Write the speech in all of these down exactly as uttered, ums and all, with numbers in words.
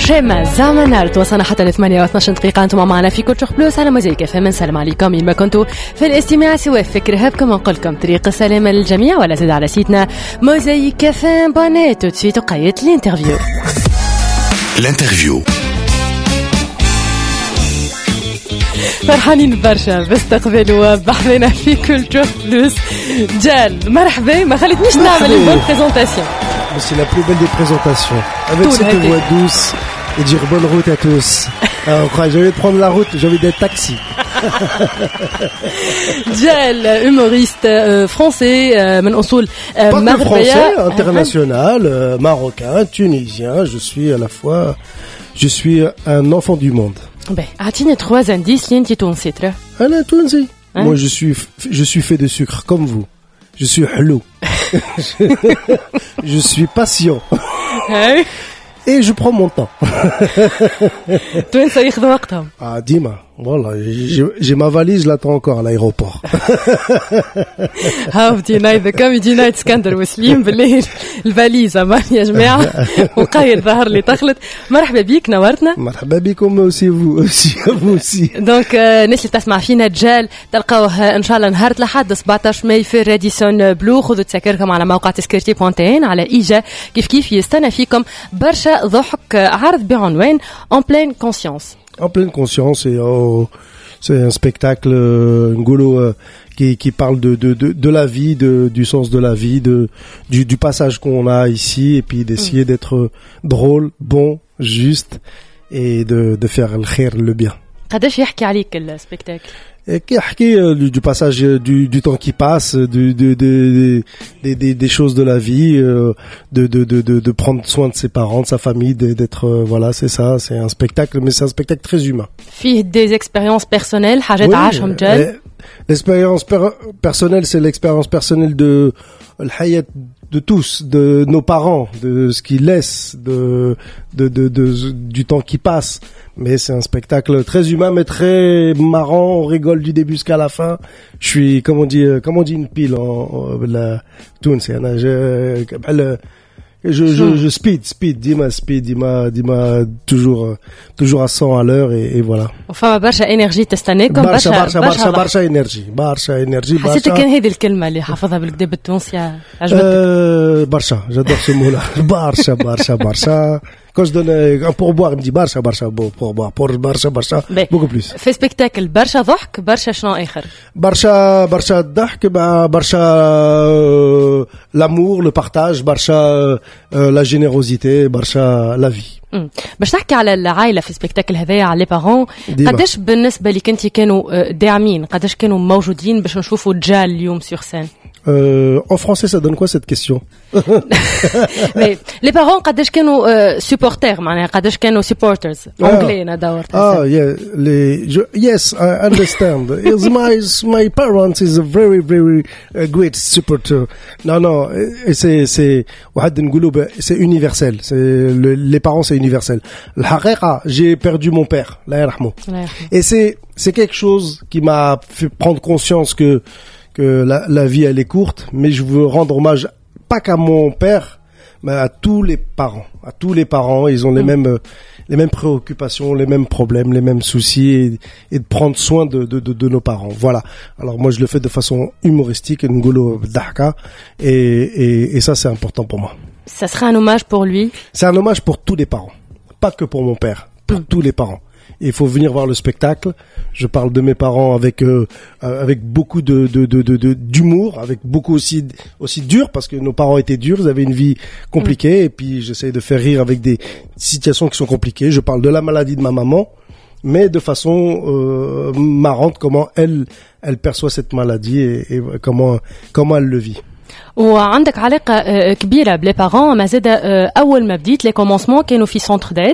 شيما زامنا توصلنا حتى ل ثمانية واثناشر دقيقة. أنتم معنا في كوتشوخ بلوس على موزيك اف ام. السلام عليكم إن ما كنتوا في الاستماع سوا فكر هبكم ونقول لكم طريق السلامة للجميع ولا زاد على سيتنا موزيك اف ام. بوني تو تسويت وقيت الانترفيو الانترفيو فرحانين برشا باستقبالوا بحذنا في كوتشوخ بلوس. جال مرحبا، ما خلتنيش نعمل البون بريزونطاسيون. C'est la plus belle des présentations. Avec cette voix douce et dire bonne route à tous. Alors, j'ai envie de prendre la route, j'ai envie d'être taxi. Djel, humoriste euh, français, euh, من أصول euh, Pas que français, international, euh, marocain, tunisien. Je suis à la fois, je suis un enfant du monde. Ben, أعطيني trois indices لين تونسي ترى. أنا تونسي. Moi, je suis, je suis fait de sucre comme vous. Je suis halou. Je suis patient. Et je prends mon temps. Toi, ça y est, وقتهم. Ah, dis-moi. Voilà, j'ai, j'ai ma valise, je l'attends encore à l'aéroport. هاودي نايد كوميدي نايت اسكندر وسليم بالليل الفاليزة ما يا جماعة وقايد ظهر لي تخلط. مرحبا بيك نورتنا. مرحبا بكم aussi vous aussi vous aussi. دونك الناس اللي تسمع فينا جال تلقاوه ان شاء الله نهار الأحد سبعطاش ماي في راديسون بلو. خذوا تسكركم على موقع تسكرتي بوانتين على إيجا. كيف كيف يستنى فيكم برشا ضحك. عرض بعنوان En pleine conscience. En pleine conscience, et oh, c'est un spectacle euh, ngolo euh, qui qui parle de de de de la vie, de du sens de la vie, de du du passage qu'on a ici, et puis d'essayer mm. d'être drôle, bon, juste, et de de faire le khair, le bien. قداش يحكي عليك السبيكتاكل؟ Qui a du, du passage du, du temps qui passe, du, de, de, de, des, des, des choses de la vie, euh, de, de, de, de, de prendre soin de ses parents, de sa famille, d'être, euh, voilà, c'est ça, c'est un spectacle, mais c'est un spectacle très humain. فيه des expériences personnelles, حاجات عاشهم جال. L'expérience per- personnelle, c'est l'expérience personnelle de l'hayat de tous, de nos parents, de ce qu'ils laissent, de, de, de, de, du temps qui passe. Mais c'est un spectacle très humain, mais très marrant. On rigole du début jusqu'à la fin. Je suis, comme on dit, comme on dit une pile en, en la tune, c'est un, je, je, je, je speed, speed, dis-moi speed, dis-moi, dis-moi toujours, toujours à cent à l'heure et, et voilà. Enfin, برشا énergie تستناكم. برشا برشا برشا برشا énergie, برشا énergie. حسيت كان هذه الكلمة اللي حافظها بالكتاب التونسي عجبتك؟ أه برشا, j'adore ce mot-là. برشا برشا برشا. Quand je donne un pourboire, il me dit برشا برشا pourboire, pour برشا برشا, beaucoup plus. في سبيكتاكل برشا ضحك برشا شنو آخر؟ برشا برشا الضحك, برشا l'amour, le partage, برشا la générosité, برشا la vie. باش نحكي على العائله في سبيكتاكل هذايا على لي بارون. قداش بالنسبه لك انت كانوا داعمين، قداش كانوا موجودين باش نشوفوا جال اليوم سور سين؟ Euh, en français, ça donne quoi cette question? Mais les parents, قداش كانوا uh, supporters, معناها قداش كانوا supporters. Anglais, أنا دورت. Ah, yeah, les, je, yes, I understand. It's my my parents is a very very uh, great supporter. Non, non, c'est c'est واحد نقولوا c'est universel. C'est le, les parents, c'est universel. الحقيقة, j'ai perdu mon père, الله يرحمه. Et c'est c'est quelque chose qui m'a fait prendre conscience que que la, la vie elle est courte, mais je veux rendre hommage pas qu'à mon père, mais à tous les parents. À tous les parents, ils ont les mmh. mêmes les mêmes préoccupations, les mêmes problèmes, les mêmes soucis, et, et de prendre soin de, de de de nos parents. Voilà. Alors moi je le fais de façon humoristique, ngolo dahka, et et et ça c'est important pour moi. Ça sera un hommage pour lui. C'est un hommage pour tous les parents, pas que pour mon père, pour mmh. tous les parents. Il faut venir voir le spectacle. Je parle de mes parents avec euh, avec beaucoup de, de de de de d'humour, avec beaucoup aussi aussi dur parce que nos parents étaient durs, ils avaient une vie compliquée, et puis j'essaie de faire rire avec des situations qui sont compliquées. Je parle de la maladie de ma maman, mais de façon euh, marrante, comment elle elle perçoit cette maladie et, et comment comment elle le vit. وعندك علاقة كبيرة بلي بارون. ما زاد أول ما بديت لي كومونسمون كانوا في سونتر ديد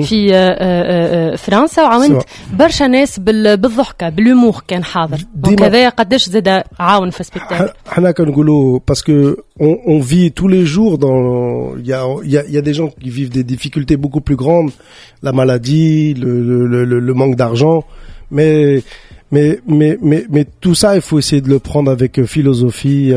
في فرنسا, وعاونت برشا ناس بالضحكة بالهموغ كان حاضر. دونك هذايا قداش زاد عاون في سبيكتاكل. حنا كنقولوا parce que on, on vit tous les jours dans il y a il y a il y a des gens qui vivent des difficultés beaucoup plus grandes, la maladie, le le le, le manque d'argent, mais mais mais mais mais tout ça il faut essayer de le prendre avec philosophie, avec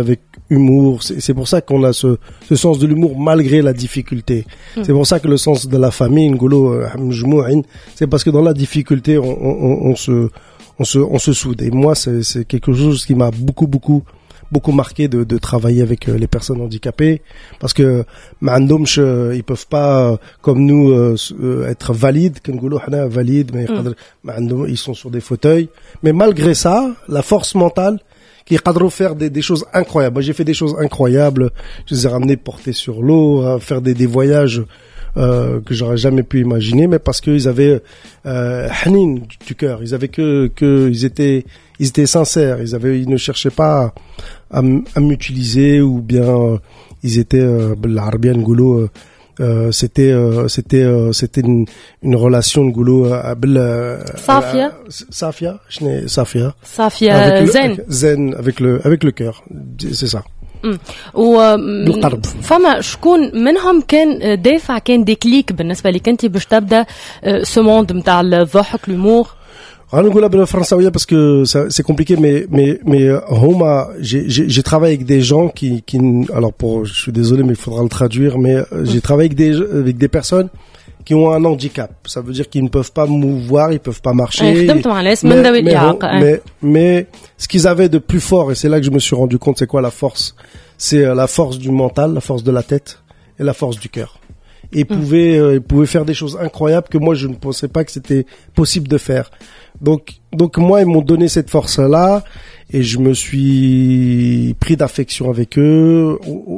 humour. C'est, c'est pour ça qu'on a ce, ce sens de l'humour malgré la difficulté. Mm. C'est pour ça que le sens de la famille, c'est parce que dans la difficulté, on, on, on se, on se, on se soude. Et moi, c'est, c'est quelque chose qui m'a beaucoup, beaucoup, beaucoup marqué de, de travailler avec les personnes handicapées, parce que ils peuvent pas, comme nous, être valides, valides, mais mm. ils sont sur des fauteuils. Mais malgré ça, la force mentale, qui peuvent faire des, des choses incroyables. Moi, j'ai fait des choses incroyables. Je les ai ramenés porter sur l'eau, à faire des, des voyages euh, que j'aurais jamais pu imaginer, mais parce qu'ils avaient euh, hanin du cœur. Ils avaient que, que ils étaient, ils étaient sincères. Ils avaient, ils ne cherchaient pas à, à m'utiliser ou bien ils étaient l'arabian goulot. Euh, c'était euh, c'était euh, c'était une, une relation goulot euh, Safia Safia Safia Safia zen zen avec le avec le cœur, c'est ça. و فما شكون منهم كان دافع كان ديكليك بالنسبه لك انت باش تبدا سو موند نتاع الضحك l'humour؟ On va le français parce que ça, c'est compliqué, mais mais mais Homa, j'ai j'ai j'ai travaillé avec des gens qui qui alors pour je suis désolé mais il faudra le traduire, mais j'ai travaillé avec des avec des personnes qui ont un handicap. Ça veut dire qu'ils ne peuvent pas mouvoir, ils peuvent pas marcher. Mais, mais, mais, mais ce qu'ils avaient de plus fort, et c'est là que je me suis rendu compte, c'est quoi la force? C'est la force du mental, la force de la tête et la force du cœur. Et ils pouvaient, euh, ils pouvaient faire des choses incroyables que moi je ne pensais pas que c'était possible de faire. Donc, donc moi ils m'ont donné cette force-là et je me suis pris d'affection avec eux.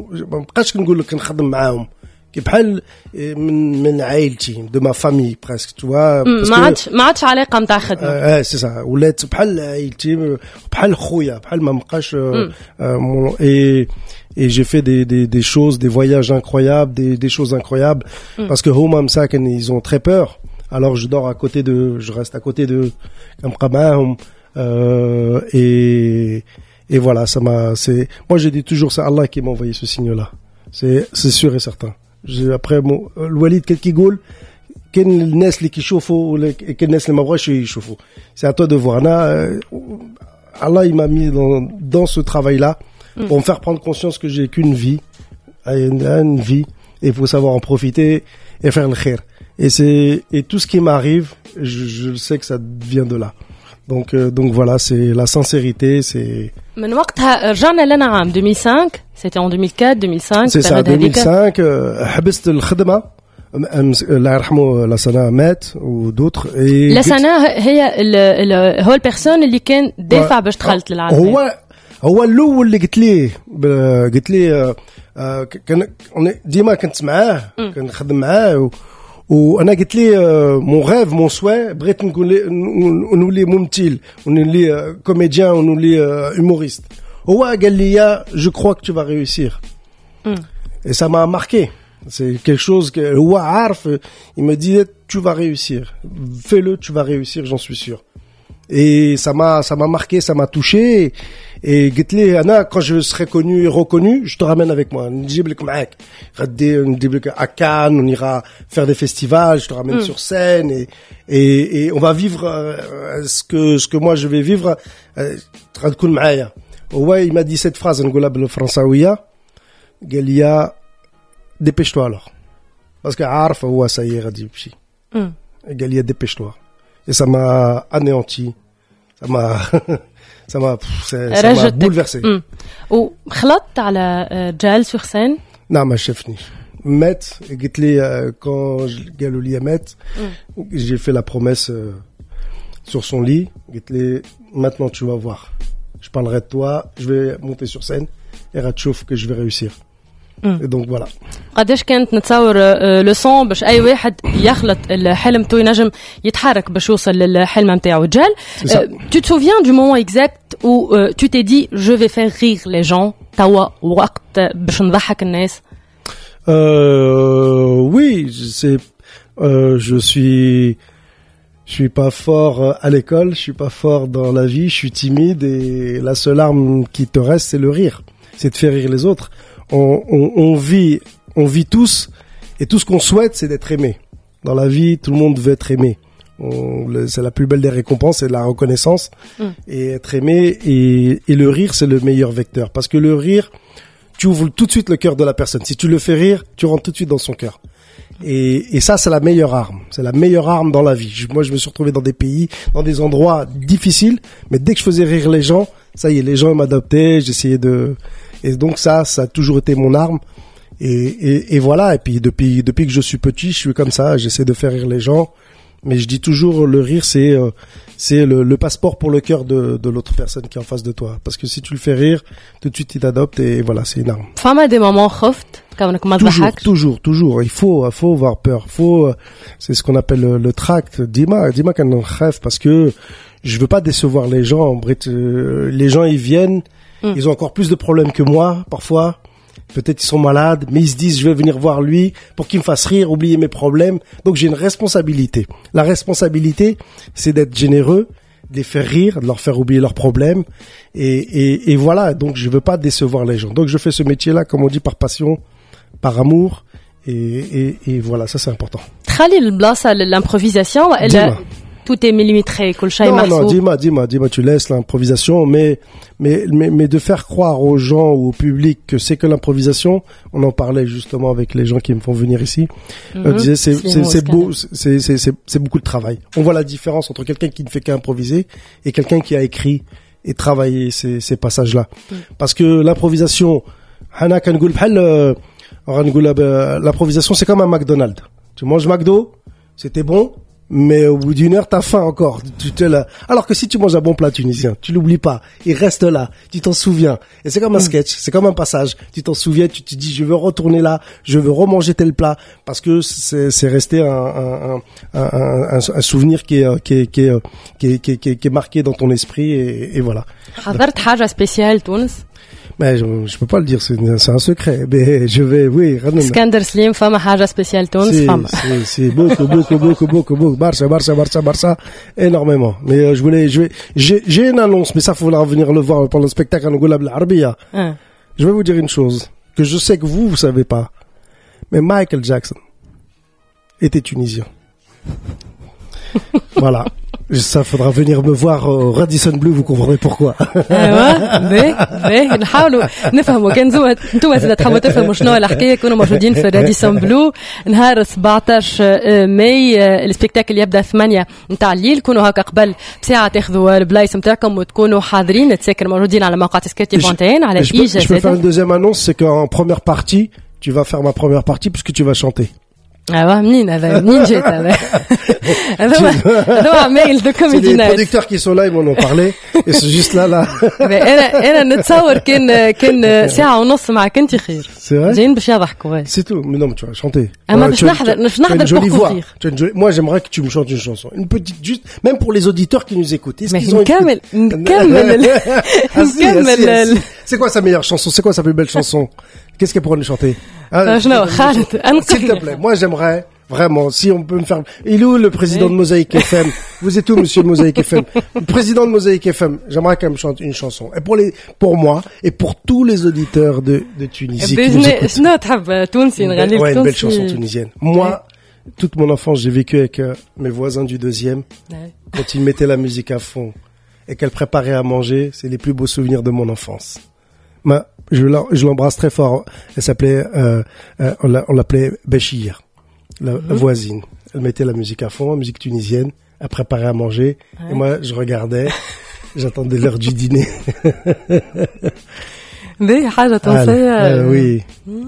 بحال من من عائلتي de ma famille presque, tu vois, ما عادش ما عادش علاقه نتاع خدمه. اه سي سا ولات بحال عائلتي بحال خويا بحال ما بقاش. et et j'ai fait des des des choses, des voyages incroyables, des des choses incroyables mm. parce que homa msaken ils ont très peur. Alors je dors à côté de, je reste à côté de comme euh, et et voilà, ça m'a c'est moi j'ai dit toujours c'est Allah qui m'a envoyé ce signe là. C'est c'est sûr et certain. J'ai, après bon الوليد كي يقول كاين الناس اللي كيشوفوا ولا كاين الناس اللي ما بغاوش يشوفوا. C'est à toi de voir. Là, Allah il m'a mis dans dans ce travail là mm. pour me faire prendre conscience que j'ai qu'une vie, une vie, et il faut savoir en profiter et faire le khair. Et c'est et tout ce qui m'arrive, je, je sais que ça vient de là. Donc euh, donc voilà, c'est la sincérité, c'est من وقتها رجعنا لنا عام deux mille cinq, c'était en deux mille quatre deux mille cinq. C'est ça, deux mille cinq. حبست الخدمة الله يرحمه لسنا مات ودوتر. لسنا هي ال هو البيرسون اللي كان دافع باش دخلت للعالم. هو هو الاول اللي قلت ليه قلت ليه كان ديما كنت معاه كنخدم معاه وانا قلت لي مون غيف مون سوا بغيت نقول نولي ممثل ونولي كوميديان ونولي هوموريست. هو قال لي je crois que tu vas réussir. Mm. Et ça m'a marqué. C'est quelque chose que هو عارف, il me dit tu vas réussir, fais-le, tu vas réussir, j'en suis sûr. Et ça m'a ça m'a marqué, ça m'a touché. Et قلت لي انا quand je serai connu et reconnu, je te ramène avec moi, نجيب لك معاك غادي نجيب لك à Cannes, on ira faire des festivals, je te ramène mm. sur scène et et et on va vivre euh, ce que ce que moi je vais vivre. تكون معايا. هو il m'a dit cette phrase نقولها بالفرنساويه, قال لي dépêche-toi alors parce que عارف هو ساي غادي يمشي. قال لي dépêche-toi. Et ça m'a anéanti, ça m'a ça m'a ça m'a bouleversé. وخلطت على جال sur scène؟ non ما شافنيش مات. قلت لي quand قالوا لي مات, j'ai fait la promesse sur son lit, قلت لي maintenant tu vas voir, je parlerai de toi, je vais monter sur scène et رتشوف que je vais réussir. Et donc voilà. قداش كانت نتصور لو سون باش اي واحد يخلط الحلم تو ينجم يتحرك باش يوصل للحلم نتاعو جال. Tu te souviens du moment exact où euh, tu t'es dit je vais faire rire les gens توا وقت باش نضحك الناس؟ euh, oui, c'est euh, je suis je suis pas fort à l'école, je suis pas fort dans la vie, je suis timide et la seule arme qui te reste c'est le rire, c'est de faire rire les autres. On, on, on vit, on vit tous, et tout ce qu'on souhaite, c'est d'être aimé. Dans la vie, tout le monde veut être aimé. On, le, c'est la plus belle des récompenses, c'est la reconnaissance Mm. et être aimé. Et, et le rire, c'est le meilleur vecteur. Parce que le rire, tu ouvres tout de suite le cœur de la personne. Si tu le fais rire, tu rentres tout de suite dans son cœur. Et, et ça, c'est la meilleure arme. C'est la meilleure arme dans la vie. Je, moi, je me suis retrouvé dans des pays, dans des endroits difficiles, mais dès que je faisais rire les gens, ça y est, les gens ils m'adoptaient. J'essayais de, et donc ça, ça a toujours été mon arme. Et, et, et voilà. Et puis depuis, depuis que je suis petit, je suis comme ça. J'essaie de faire rire les gens. Mais je dis toujours, le rire, c'est euh, c'est le, le passeport pour le cœur de, de l'autre personne qui est en face de toi. Parce que si tu le fais rire, tout de suite il t'adopte et voilà, c'est une arme. فما des moments خفت كونك ما Toujours, تضحكش. toujours, toujours. Il faut, faut avoir peur. Faut, euh, c'est ce qu'on appelle le, le tract. Dis-moi, dis-moi qu'on en rêve parce que je veux pas décevoir les gens. En vrai, euh, les gens ils viennent, Mm. ils ont encore plus de problèmes que moi parfois. Peut-être ils sont malades, mais ils se disent je vais venir voir lui pour qu'il me fasse rire, oublier mes problèmes. Donc j'ai une responsabilité. La responsabilité, c'est d'être généreux, de les faire rire, de leur faire oublier leurs problèmes. Et, et, et voilà, donc je veux pas décevoir les gens. Donc je fais ce métier-là, comme on dit, par passion, par amour. Et, et, et voilà, ça c'est important. تخلي البلاصة للامبروفيزاسيون ولا Dis-moi. tout est millimétré كل شيء Non, non, محسوب؟ dis-moi, dis-moi, dis-moi, tu laisses l'improvisation, mais, mais, mais, mais de faire croire aux gens ou au public que c'est que l'improvisation, on en parlait justement avec les gens qui me font venir ici, Mhm. on disait c'est, C'est c'est, bon, c'est ce beau, c'est, c'est, c'est, c'est beaucoup de travail. On voit la différence entre quelqu'un qui ne fait qu'improviser et quelqu'un qui a écrit et travaillé ces, ces passages-là. Parce que l'improvisation, Hana كنقول بحال euh, غنقولها ب- l'improvisation c'est comme un McDonald's. Tu manges McDo, c'était bon, mais au bout d'une heure, t'as faim encore. Tu te là. Alors que si tu manges un bon plat tunisien, tu l'oublies pas. Il reste là. Tu t'en souviens. Et c'est comme un sketch. C'est comme un passage. Tu t'en souviens. Tu te dis, je veux retourner là. Je veux remanger tel plat. Parce que c'est, c'est resté un, un, un, un, un, un souvenir qui est, qui est, qui est, qui est, qui est, qui est, qui est marqué dans ton esprit. Et, et voilà. حضرت حاجة سبيسيال تونس؟ Mais je, je peux pas le dire. C'est, c'est un secret. Mais je vais, oui. اسكندر سليم فما حاجة سبيسيال تونس C'est, فما. c'est, c'est beaucoup, beaucoup, beaucoup, beaucoup, beaucoup. Barça, Barça, Barça, Barça, énormément. Mais euh, je voulais, je vais, j'ai, j'ai une annonce, mais ça, faut venir le voir pendant le spectacle à Ngoula Arabia. Ah. Je vais vous dire une chose que je sais que vous, vous savez pas. Mais Michael Jackson était tunisien. Voilà. Ça faudra venir me voir au Radisson Blu, vous comprendrez pourquoi. ايوا باهي باهي نحاولوا نفهموا كان زوما انتم زاد تحاولوا تفهموا شنو الحكايه كونوا موجودين في راديسون بلو نهار سبعطاش ماي السبيكتاكل يبدا ثمانية نتاع الليل كونوا هكا قبل بساعه تاخذوا البلايص نتاعكم وتكونوا حاضرين تسكر موجودين على موقع تسكيرتي فونتين على je, peux, ايجا je peux faire une deuxième annonce, c'est qu'en première partie, tu vas faire ma première partie puisque tu vas chanter. ايوا منين هذا منين جيت هذا هذا هذا عمايل دو C'est les كوميدينات producteurs qui sont là, ils m'en ont parlé. Et c'est juste là, là. انا انا نتصور كان كان ساعه ونص معك انت خير C'est vrai? جايين باش يضحكوا. C'est tout. Mais non, mais tu vas chanter. Ah, moi, Ouais, je tu as- n'ahder- tu as- je tu as n'ahder une jolie pour voix. couvrir. Tu as une jolie- Moi, j'aimerais que tu me chantes une chanson. Une petite, juste, même pour les auditeurs qui nous écoutent. Est-ce Mais qu'ils ont نكمل écouté- نكمل Ah, si, ah, si, نكمل ah, si. ال- C'est quoi sa meilleure chanson? C'est quoi sa plus belle chanson? Qu'est-ce qu'elle pourrait nous chanter? Ah, شنو خالد S'il te انقذني. plaît. Moi, j'aimerais, vraiment, si on peut me faire, il est où le président de Mosaïque F M? Vous êtes où, monsieur Mosaïque F M? Le président de Mosaïque F M. J'aimerais qu'elle me chante une chanson. Et pour les, pour moi, et pour tous les auditeurs de, de Tunisie qui nous بجني- écoutent. شنو تحب تونسي نغني Ouais, لك une belle chanson تونسي؟ tunisienne. Moi, toute mon enfance, j'ai vécu avec euh, mes voisins du deuxième. Ouais. Quand ils mettaient la musique à fond et qu'elle préparait à manger, c'est les plus beaux souvenirs de mon enfance. Ma, je, l'em- je l'embrasse très fort. Elle s'appelait, euh, euh, on, l'a- on l'appelait Béchir, la, la voisine. Elle mettait la musique à fond, la musique tunisienne. Elle préparait à manger. Et moi, je regardais. J'attendais l'heure du dîner. باهي حاجه Ah, تونسيه euh, oui.